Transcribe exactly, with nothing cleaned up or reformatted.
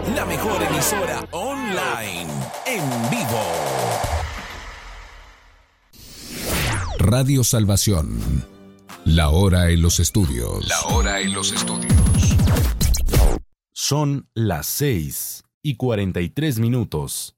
la mejor emisora online, en vivo. Radio Salvación. La hora en los estudios. La hora en los estudios. Son las seis y cuarenta y tres minutos.